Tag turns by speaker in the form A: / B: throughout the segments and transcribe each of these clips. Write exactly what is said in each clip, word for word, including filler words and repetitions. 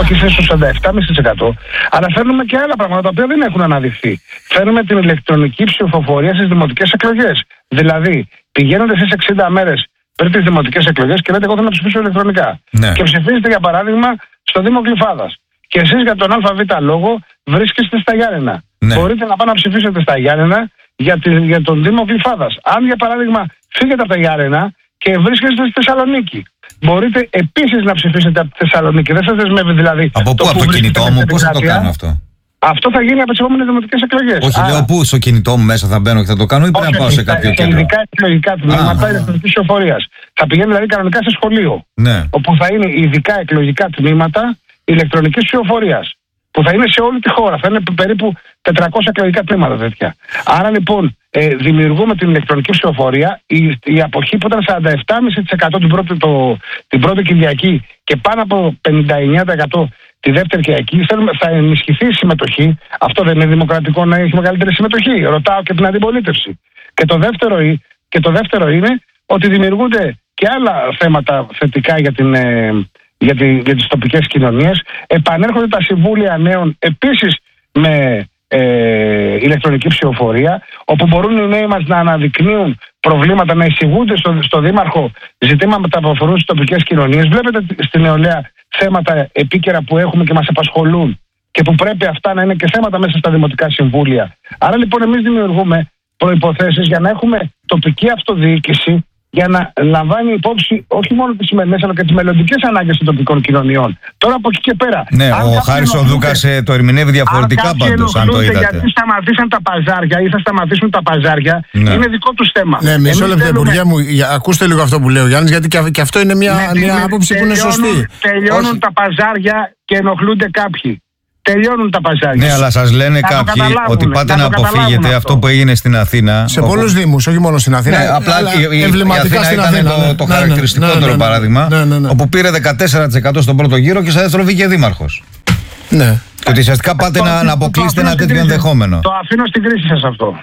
A: όχι σε σαράντα επτά κόμμα πέντε τοις εκατό, αλλά φέρνουμε και άλλα πράγματα τα οποία δεν έχουν αναδειχθεί. Φέρνουμε την ηλεκτρονική ψηφοφορία στις δημοτικές εκλογές. Δηλαδή, πηγαίνετε εσείς εξήντα μέρες πριν τις δημοτικές εκλογές και λέτε: εγώ θέλω να ψηφίσω ηλεκτρονικά. Ναι. Και ψηφίζετε, για παράδειγμα, στο Δήμο Γλυφάδας. Και εσείς για τον ΑΒ λόγο βρίσκεστε στα Γιάννενα. Ναι. Μπορείτε να πάτε να ψηφίσετε στα Γιάννενα για, τη, για τον Δήμο Γλυφάδας. Αν για παράδειγμα φύγετε από τα Γιάννενα και βρίσκεστε στη Θεσσαλονίκη, μπορείτε επίσης να ψηφίσετε από τη Θεσσαλονίκη. Δεν σας δεσμεύει δηλαδή.
B: Από πού, από το κινητό μου, πώς θα το κάνω αυτό?
A: Αυτό θα γίνει από τις επόμενες δημοτικές εκλογές.
B: Όχι, Άρα... λέω πού στο κινητό μου μέσα θα μπαίνω και θα το κάνω ή πρέπει να πάω σε κάποιο κέντρο?
A: Σε ειδικά εκλογικά τμήματα ηλεκτρονικής ψηφοφορίας. Θα πηγαίνει δηλαδή κανονικά σε σχολείο.
B: Ναι.
A: Όπου θα είναι ειδικά εκλογικά τμήματα ηλεκτρονικής ψηφοφορίας. Που θα είναι σε όλη τη χώρα. Θα είναι περίπου τετρακόσια εκλογικά τμήματα τέτοια. Άρα λοιπόν ε, δημιουργούμε την ηλεκτρονική ψηφοφορία. Η, η αποχή που ήταν σαράντα επτά κόμμα πέντε τοις εκατό την πρώτη, το, την πρώτη Κυριακή και πάνω από πενήντα εννέα τοις εκατό τη δεύτερη Κυριακή, θέλουμε, θα ενισχυθεί η συμμετοχή. Αυτό δεν είναι δημοκρατικό να έχει μεγαλύτερη συμμετοχή? Ρωτάω και την αντιπολίτευση. Και το δεύτερο, και το δεύτερο είναι ότι δημιουργούνται και άλλα θέματα θετικά για την. Ε, Για, τη, για τις τοπικές κοινωνίες. Επανέρχονται τα συμβούλια νέων επίσης με ε, ηλεκτρονική ψηφοφορία, όπου μπορούν οι νέοι μας να αναδεικνύουν προβλήματα, να εισηγούνται στο, στο Δήμαρχο ζητήματα που αφορούν στις τοπικές κοινωνίες. Βλέπετε στην νεολαία θέματα επίκαιρα που έχουμε και μας απασχολούν και που πρέπει αυτά να είναι και θέματα μέσα στα δημοτικά συμβούλια. Άρα λοιπόν εμείς δημιουργούμε προϋποθέσεις για να έχουμε τοπική αυτοδιοίκηση, για να λαμβάνει υπόψη όχι μόνο τις σημερινές αλλά και τις μελλοντικές ανάγκες των τοπικών κοινωνιών. Τώρα από εκεί και πέρα.
B: Ναι, ο Χάρης ο Δούκας ε, το ερμηνεύει διαφορετικά πάντως, αν το είδατε.
A: Γιατί σταματήσαν τα παζάρια ή θα σταματήσουν τα παζάρια, ναι. Είναι δικό τους θέμα.
C: Ναι, μισό λεπτό, θέλουμε... Υπουργέ μου, ακούστε λίγο αυτό που λέει ο Γιάννης, γιατί και, και αυτό είναι μια, ναι, μια άποψη που είναι σωστή.
A: Τελειώνουν όχι. τα παζάρια και ενοχλούνται κάποιοι. Τελειώνουν τα παζάρια.
B: Ναι, αλλά σας λένε να κάποιοι ότι πάτε να αποφύγετε αυτό. αυτό που έγινε στην Αθήνα.
C: Σε όπου... πολλούς δήμους, όχι μόνο στην Αθήνα.
B: Ναι, απλά η, εμβληματικά η Αθήνα στην ήταν Αθήνα, το, το ναι, χαρακτηριστικότερο ναι, ναι, ναι, παράδειγμα. Ναι, ναι, ναι. Όπου πήρε δεκατέσσερα τοις εκατό στον πρώτο γύρο και στα δεύτερο βγήκε δήμαρχος.
C: Ναι.
B: Και ότι ουσιαστικά πάτε να, να αποκλείσετε ένα τέτοιο ενδεχόμενο.
A: Το αφήνω στην κρίση σας αυτό.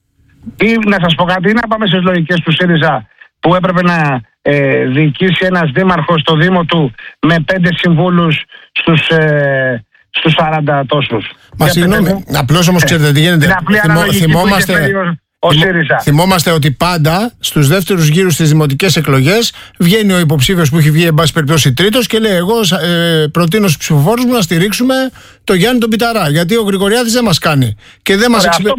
A: Ή να σας πω κάτι, ή να πάμε στις λογικές του ΣΥΡΙΖΑ που έπρεπε να ε, διοικήσει ένας δήμαρχος στο Δήμο του με πέντε συμβούλους στους. Ε, στους σαράντα τόσους.
C: Μα συγγνώμη, απλώς όμως ξέρετε τι γίνεται. Θυμό, θυμόμαστε,
A: ο ΣΥΡΙΖΑ.
C: θυμόμαστε ότι πάντα στους δεύτερους γύρους στις δημοτικές εκλογές βγαίνει ο υποψήφιος που έχει βγει εν πάση περιπτώσει τρίτος και λέει: εγώ ε, προτείνω στους ψηφοφόρους μου να στηρίξουμε τον Γιάννη τον Πιταρά. Γιατί ο Γρηγοριάδης δεν μας κάνει. Και δεν μας εξυπηρετεί.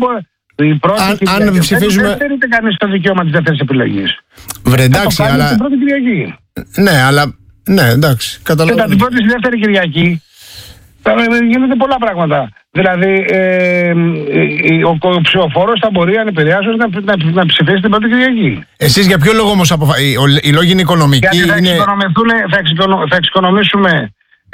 A: Αν, αν ψηφίζουμε. Δεν θέλετε κανείς το δικαίωμα της δεύτερης επιλογής.
C: Βρε εντάξει, αλλά.
A: Την πρώτη Κυριακή.
C: Ναι, αλλά. Ναι, εντάξει. Καταλαβαίνω.
A: Κατά την πρώτη στη δεύτερη Κυριακή. Γίνονται πολλά πράγματα. Δηλαδή, ε, ο, ο ψηφοφόρος θα μπορεί αν επηρεάζει να, να, να ψηφίσει την πρώτη Κυριακή.
C: Εσείς για ποιο λόγο όμως αποφασίσετε? Οι λόγοι είναι οικονομικοί?
A: Γιατί θα, είναι... θα, εξοικονο, θα εξοικονομήσουμε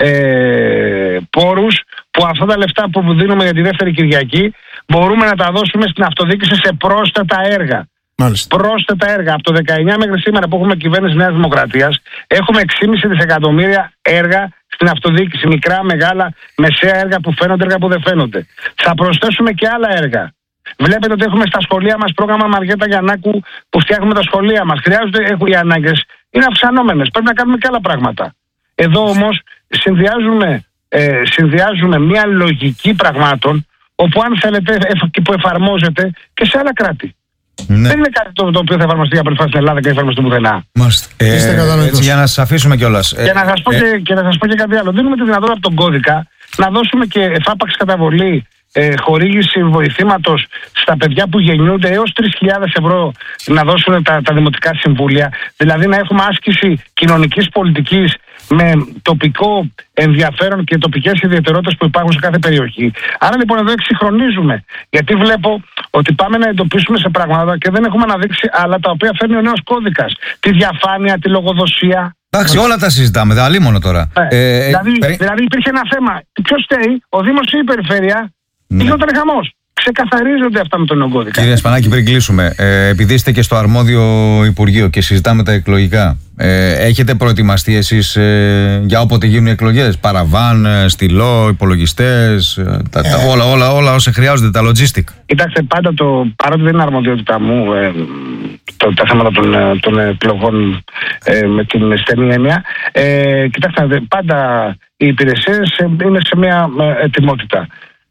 A: ε, πόρους που αυτά τα λεφτά που δίνουμε για τη δεύτερη Κυριακή μπορούμε να τα δώσουμε στην αυτοδιοίκηση σε πρόσθετα έργα. Μάλιστα. Πρόσθετα έργα. Από το δεκαεννιά μέχρι σήμερα που έχουμε κυβέρνηση Νέας Δημοκρατίας έχουμε έξι κόμμα πέντε δισεκατομμύρια έργα στην αυτοδιοίκηση. Μικρά, μεγάλα, μεσαία έργα που φαίνονται, έργα που δεν φαίνονται. Θα προσθέσουμε και άλλα έργα. Βλέπετε ότι έχουμε στα σχολεία μας πρόγραμμα Μαριέτα Γιαννάκου που φτιάχνουμε τα σχολεία μας. Χρειάζονται, έχουν οι ανάγκες. Είναι αυξανόμενες. Πρέπει να κάνουμε και άλλα πράγματα. Εδώ όμως συνδυάζουμε, ε, συνδυάζουμε μια λογική πραγμάτων όπου αν θέλετε που εφαρμόζεται και σε άλλα κράτη. Ναι. Δεν είναι κάτι το, το οποίο θα εφαρμοστεί για πρώτη φορά στην Ελλάδα και θα εφαρμοστεί πουθενά.
B: Ε, έτσι, για να σας αφήσουμε κιόλας.
A: Και, ε, να σας πω ε, και, και να σας πω και κάτι άλλο. Δίνουμε τη δυνατότητα από τον κώδικα να δώσουμε και εφάπαξ καταβολή ε, χορήγηση βοηθήματος στα παιδιά που γεννιούνται έως τρεις χιλιάδες ευρώ να δώσουν τα, τα δημοτικά συμβούλια. Δηλαδή να έχουμε άσκηση κοινωνικής πολιτικής με τοπικό ενδιαφέρον και τοπικές ιδιαιτερότητες που υπάρχουν σε κάθε περιοχή. Άρα λοιπόν εδώ εξυγχρονίζουμε. Γιατί βλέπω ότι πάμε να εντοπίσουμε σε πράγματα και δεν έχουμε αναδείξει άλλα τα οποία φέρνει ο νέος κώδικας. Τη διαφάνεια, τη λογοδοσία.
B: Εντάξει, όλα τα συζητάμε, δεν αλίμονο τώρα.
A: Ναι. Ε, δηλαδή, περί... δηλαδή υπήρχε ένα θέμα. Ποιος φταίει, ο Δήμος ή η Περιφέρεια,
B: ναι.
A: γινόταν χαμός. ξεκαθαρίζονται αυτά με τον ογκώδικα.
B: Κύριε Σπανάκη, πριν κλείσουμε, ε, επειδή είστε και στο αρμόδιο Υπουργείο και συζητάμε τα εκλογικά, ε, έχετε προετοιμαστεί εσείς ε, για όποτε γίνουν οι εκλογές? Παραβάν, ε, στυλό, υπολογιστές, ε, τα, τα, όλα, όλα, όλα όσα χρειάζονται, τα logistic.
A: Κοιτάξτε, πάντα το, παρότι δεν είναι αρμοδιότητά μου ε, το, τα θέματα των, των εκλογών ε, με την στενή έννοια, ε, κοιτάξτε, πάντα οι υπηρεσίες είναι σε μια ετοιμότητα.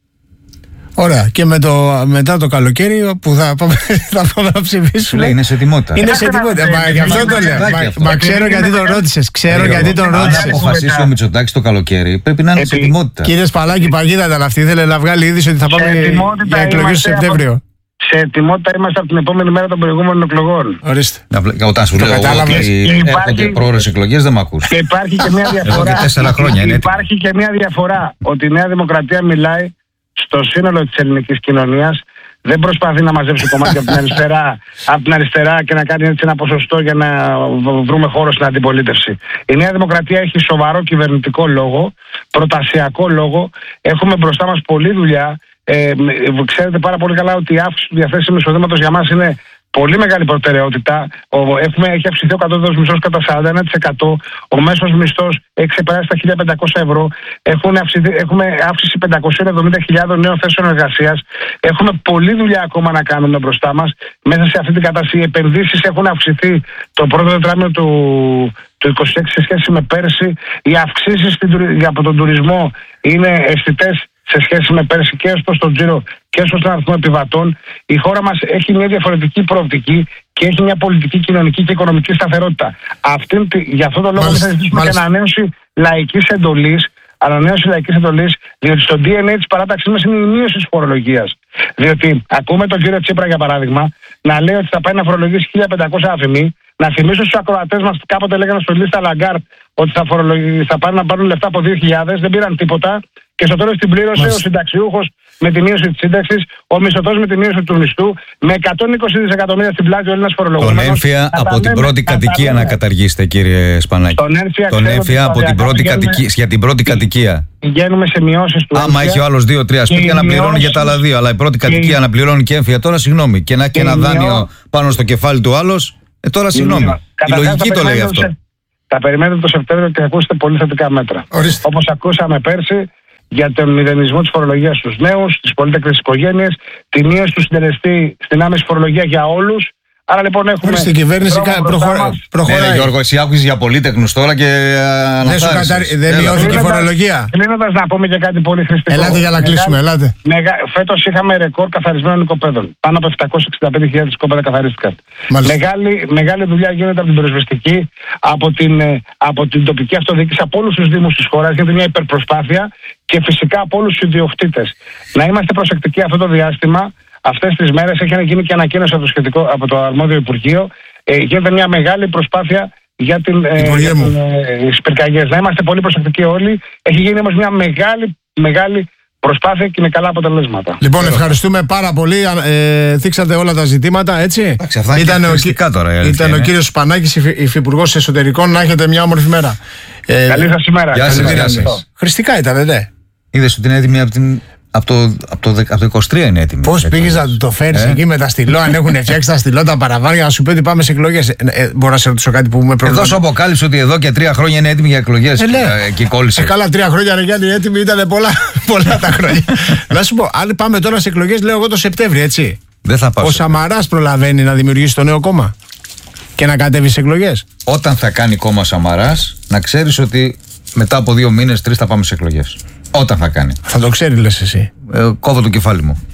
C: Ωραία. Και με το, μετά το καλοκαίρι που θα πάμε, θα πάμε να ψηφίσουμε.
B: Λέει, είναι σε ετοιμότητα.
C: Είναι σε ετοιμότητα. Μα γι' αυτό το λέω. Μα, μα ξέρω γιατί τον ρώτησες. Ξέρω γιατί τον ρώτησες.
B: Αν αποφασίσει ο Μητσοτάκης το καλοκαίρι, πρέπει να είναι σε ετοιμότητα.
C: Κύριε Σπανάκη, παγίδα ήταν αυτή. Ήθελε να βγάλει είδηση ότι θα πάμε για εκλογές του Σεπτέμβριο.
A: Σε ετοιμότητα είμαστε από την επόμενη μέρα των προηγούμενων εκλογών.
C: Ορίστε.
B: Όταν σου λέω ότι έρχονται πρόορες εκλογές, δεν μ' ακούς.
A: Και υπάρχει και μια διαφορά. Υπάρχει και μια διαφορά ότι η Νέα Δημοκρατία μιλάει στο σύνολο της ελληνικής κοινωνίας. Δεν προσπαθεί να μαζέψει κομμάτια από την αριστερά, από την αριστερά και να κάνει έτσι ένα ποσοστό για να βρούμε χώρο στην αντιπολίτευση. Η Νέα Δημοκρατία έχει σοβαρό κυβερνητικό λόγο, προτασιακό λόγο. Έχουμε μπροστά μας πολλή δουλειά. Ε, ξέρετε πάρα πολύ καλά ότι η αύξηση του διαθέσιμου εισοδήματος για μας είναι πολύ μεγάλη προτεραιότητα. Έχουμε, έχει αυξηθεί ο κατώτατος μισθός κατά σαράντα ένα τοις εκατό. Ο μέσος μισθός έχει ξεπεράσει τα χίλια πεντακόσια ευρώ. Έχουμε, αυξηθεί, έχουμε αύξηση πεντακόσιες εβδομήντα χιλιάδες νέων θέσεων εργασίας. Έχουμε πολλή δουλειά ακόμα να κάνουμε μπροστά μας. Μέσα σε αυτή την κατάσταση οι επενδύσεις έχουν αυξηθεί το πρώτο τετράμινο του, του είκοσι έξι σε σχέση με πέρσι. Οι αυξήσεις από τον τουρισμό είναι αισθητές σε σχέση με πέρσι και ως προς τον τζίρο και ως προς τον αριθμό επιβατών. Η χώρα μας έχει μια διαφορετική προοπτική και έχει μια πολιτική, κοινωνική και οικονομική σταθερότητα. Αυτή, για αυτόν τον λόγο θα ζητήσουμε και ανανέωση λαϊκής εντολής, ανανέωση λαϊκής εντολής, διότι στο ντι εν έι της παράταξής μας είναι η μείωση της φορολογίας. Διότι ακούμε τον κύριο Τσίπρα, για παράδειγμα, να λέει ότι θα πάει να φορολογήσει χίλια πεντακόσια αφημί. Να θυμίσω στους ακροατές μας, κάποτε λέγανε στο Λίστα Λαγκάρτ ότι θα, θα πάνε να πάρουν λεφτά από δύο χιλιάδες, δεν πήραν τίποτα. Και στο τέλος την πλήρωσε Μάλιστα. ο συνταξιούχος με τη μείωση της σύνταξης, ο μισθωτός με τη μείωση του μισθού, με εκατόν είκοσι δισεκατομμύρια στην πλάτη ο Έλληνας φορολογούμενος.
B: Τον έμφυα από την πρώτη κατοικία να καταργήσετε, κύριε Σπανάκη.
A: Τον
B: έμφυα από την πρώτη κατοικία, για την πρώτη κατοικία.
A: Πηγαίνουμε σε μειώσεις του.
B: Άμα έχει ο άλλος δύο τρία σπίτια να πληρώνει για τα άλλα δύο, αλλά η πρώτη κατοικία να πληρώνει και έμφυα, τώρα συγγνώμη. Και να έχει ένα δάνειο πάνω στο κεφάλι του άλλος, ε, τώρα συγγνώμη. Η λογική το λέει αυτό.
A: Θα περιμένετε το Σεπτέμβριο και ακούσετε πολύ θετικά μέτρα. Όπως ακούσαμε πέρσι, για τον μηδενισμό της φορολογίας στους νέους, στις πολύτεκνες οικογένειες, τη μείωση του συντελεστή στην άμεση φορολογία για όλους. Άρα λοιπόν έχουμε.
C: Στην κυβέρνηση προχωράει.
B: Ναι, Γιώργο, εσύ άκουσες για πολύτεκνους τώρα και
C: αναφέρεσαι. Δεν μειώθηκε η φορολογία.
A: Κλείνοντας να πούμε και κάτι πολύ χρηστικό.
C: Ελάτε για να κλείσουμε, ελάτε.
A: Φέτος είχαμε ρεκόρ καθαρισμένων οικοπαίδων. Πάνω από επτακόσιες εξήντα πέντε χιλιάδες οικόπεδα καθαρίστηκαν. Μεγάλη, μεγάλη δουλειά γίνεται από την πυροσβεστική, από την, από την τοπική αυτοδιοίκηση, από όλους τους δήμους της χώρας. Γίνεται μια υπερπροσπάθεια και φυσικά από όλους τους ιδιοκτήτες. Να είμαστε προσεκτικοί αυτό το διάστημα. Αυτές τις μέρες έχει γίνει και ανακοίνωση από το, σχετικό, από το αρμόδιο Υπουργείο. Ε, γίνεται μια μεγάλη προσπάθεια για την, ε, για την, ε, τις πυρκαγιές. Να είμαστε πολύ προσεκτικοί όλοι. Έχει γίνει όμως μια μεγάλη, μεγάλη προσπάθεια και με καλά αποτελέσματα.
C: Λοιπόν, ευχαριστούμε πάρα πολύ. Ε, θίξατε όλα τα ζητήματα, έτσι.
B: Άξι, αυτά ήταν ο, τώρα,
C: ήταν ο κύριος Σπανάκης, υφυπουργός Εσωτερικών. Να έχετε μια όμορφη μέρα.
A: Ε, καλή σας ημέρα.
B: Γεια σας, γεια σας.
C: Χριστικά ήταν, ναι.
B: Είδες ότι είναι έτοιμη από την. Από το, από, το, από το είκοσι τρία είναι έτοιμη.
C: Πώς πήγες να το φέρεις ε? εκεί με τα στυλό, αν έχουν φτιάξει τα στυλό, τα παραβάνια, να σου πει ότι πάμε σε εκλογές. Ε, ε, μπορώ να σε ρωτήσω κάτι που μου με προβλήμα.
B: Εδώ σου αποκάλυψε ότι εδώ και τρία χρόνια είναι έτοιμη για εκλογές. Ε, και, και κόλλησε.
C: Ε, καλά, τρία χρόνια ρε Γιάννη, έτοιμη ήταν πολλά, πολλά τα χρόνια. Να σου πω, αν πάμε τώρα σε εκλογές, λέω εγώ το Σεπτέμβριο, έτσι.
B: Δεν θα πάω.
C: Ο Σαμαράς προλαβαίνει να δημιουργήσει το νέο κόμμα και να κατέβει σε εκλογές.
B: Όταν θα κάνει κόμμα Σαμαράς, να ξέρεις ότι μετά από δύο μήνες, τρεις θα πάμε σε εκλογές. Όταν θα κάνει.
C: Θα το ξέρει, λες εσύ.
B: Ε, κόβω το κεφάλι μου.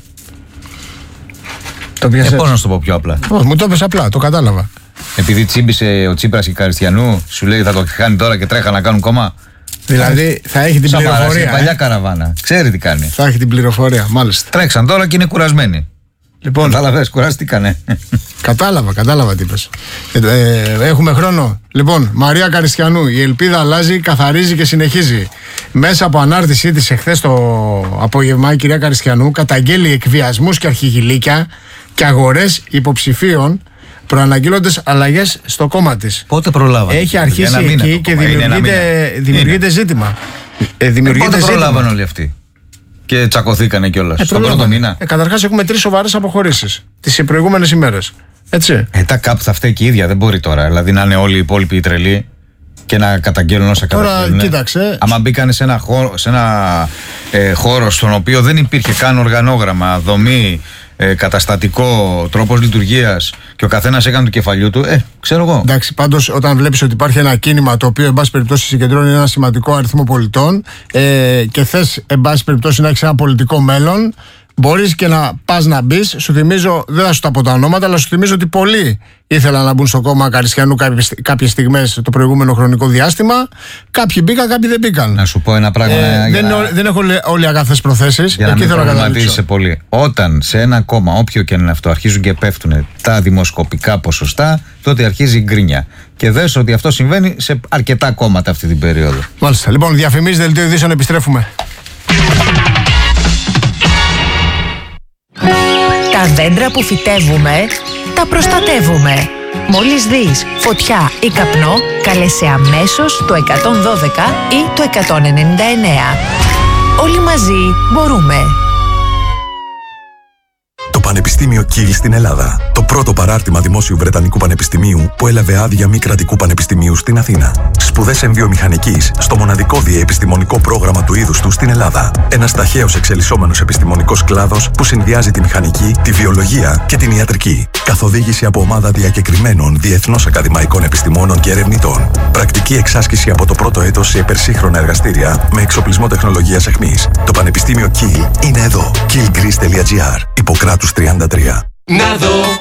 C: Το πιάσες.
B: Ε, πώς να σου το πω πιο απλά.
C: Όχι, μου το είπες απλά, το κατάλαβα.
B: Επειδή τσίμπησε ο Τσίπρας και Καριστιανού, σου λέει θα το κάνει τώρα και τρέχα να κάνουν κόμμα.
C: Δηλαδή θα έχει την
B: Σαμαράς,
C: πληροφορία.
B: Είναι παλιά
C: ε?
B: καραβάνα. Ξέρει τι κάνει.
C: Θα έχει την πληροφορία, μάλιστα.
B: Τρέξαν τώρα και είναι κουρασμένοι.
C: Λοιπόν,
B: κατάλαβες, κουράστηκανε.
C: Κατάλαβα, κατάλαβα τι είπες. Ε, ε, έχουμε χρόνο. Λοιπόν, Μαρία Καριστιανού, η ελπίδα αλλάζει, καθαρίζει και συνεχίζει. Μέσα από ανάρτησή της εχθές το απόγευμα, η κυρία Καριστιανού καταγγέλει εκβιασμούς και αρχιγυλίκια και αγορές υποψηφίων, προαναγγείλοντας αλλαγές στο κόμμα της.
B: Πότε προλάβανε.
C: Έχει αρχίσει εκεί και δημιουργείται, δημιουργείται ζήτημα. Ε, δημιουργείται
B: ε, πότε
C: ζήτημα.
B: προλάβανε όλοι αυτοί. και τσακωθήκανε κιόλας.
C: Ε,
B: Στον πρώτο μήνα.
C: Ε, καταρχάς έχουμε τρεις σοβαρές αποχωρήσεις τις προηγούμενες ημέρες. Έτσι.
B: Ε, τα κάπου θα φταίει και η ίδια, δεν μπορεί τώρα. Δηλαδή να είναι όλοι οι υπόλοιποι οι τρελοί και να καταγγέλνουν όσα
C: τώρα,
B: καταγγέλνουν.
C: Κοίταξε.
B: Άμα μπήκανε σε ένα χώρο, σε ένα, ε, χώρο στον οποίο δεν υπήρχε καν οργανόγραμμα, δομή, ε, καταστατικό, τρόπος λειτουργίας και ο καθένας έκανε του κεφαλιού του, ε, ξέρω εγώ.
C: Εντάξει, πάντως όταν βλέπεις ότι υπάρχει ένα κίνημα το οποίο εν πάση περιπτώσει συγκεντρώνει ένα σημαντικό αριθμό πολιτών ε, και θες εν πάση περιπτώσει να έχεις ένα πολιτικό μέλλον, μπορείς και να πας να μπεις. Σου θυμίζω, δεν θα σου τα πω τα ονόματα, αλλά σου θυμίζω ότι πολλοί ήθελαν να μπουν στο κόμμα Καριστιανού κάποιες στιγμές το προηγούμενο χρονικό διάστημα. Κάποιοι μπήκαν, κάποιοι δεν μπήκαν.
B: Να σου πω ένα πράγμα.
C: Ε, δεν, να... δεν έχω όλοι αγαθές προθέσεις.
B: Για να μην προβληματίζεσαι πολύ. Όταν σε ένα κόμμα, όποιο και είναι αυτό, αρχίζουν και πέφτουν τα δημοσκοπικά ποσοστά, τότε αρχίζει η γκρίνια. Και δες ότι αυτό συμβαίνει σε αρκετά κόμματα αυτή την περίοδο.
C: Μάλιστα. Λοιπόν, διαφημίσεις, δελτίο ειδήσεων, επιστρέφουμε.
D: Τα δέντρα που φυτεύουμε, τα προστατεύουμε. Μόλις δεις φωτιά ή καπνό, καλέσαι αμέσως το εκατόν δώδεκα ή το εκατόν ενενήντα εννέα. Όλοι μαζί μπορούμε.
E: Το Πανεπιστήμιο Κιλ στην Ελλάδα. Το πρώτο παράρτημα δημόσιου Βρετανικού Πανεπιστημίου που έλαβε άδεια μη κρατικού πανεπιστημίου στην Αθήνα. Σπουδές εμβιομηχανικής στο μοναδικό διεπιστημονικό πρόγραμμα του είδους του στην Ελλάδα. Ένας ταχαίως εξελισσόμενος επιστημονικός κλάδος που συνδυάζει τη μηχανική, τη βιολογία και την ιατρική. Καθοδήγηση από ομάδα διακεκριμένων διεθνώς ακαδημαϊκών επιστημόνων και ερευνητών. Πρακτική εξάσκηση από το πρώτο έτος σε υπερσύγχρονα εργαστήρια με εξοπλισμό τεχνολογίας αιχμής. Το Πανεπιστήμιο Κιλ είναι εδώ. κιλ γκρις τελεία τζι άρ. Ιπποκράτους τριάντα τρία.
F: Να δω